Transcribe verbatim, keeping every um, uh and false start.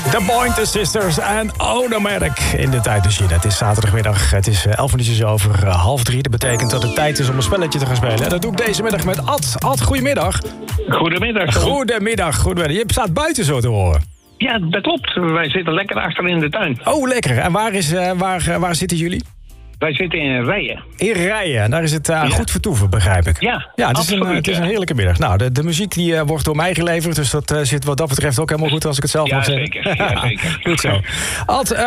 The Pointer Sisters en Automatic in de tijdmachine. Het is zaterdagmiddag, het is elf minuutjes over uh, half drie. Dat betekent dat het tijd is om een spelletje te gaan spelen. En dat doe ik deze middag met Ad. Ad, goedemiddag. Goedemiddag. Tom. Goedemiddag, goedemiddag. Je staat buiten zo te horen. Ja, dat klopt. Wij zitten lekker achter in de tuin. Oh, lekker. En waar, is, uh, waar, uh, waar zitten jullie? Wij zitten in Rijen. In Rijen. En daar is het uh, ja. goed vertoeven, begrijp ik. Ja, ja het, is absoluut, een, het is ja. een heerlijke middag. Nou, de, de muziek die uh, wordt door mij geleverd. Dus dat uh, zit wat dat betreft ook helemaal goed als ik het zelf Ja, mag zeggen. zeker. Ja, zeker. Goed zo. Ad, uh,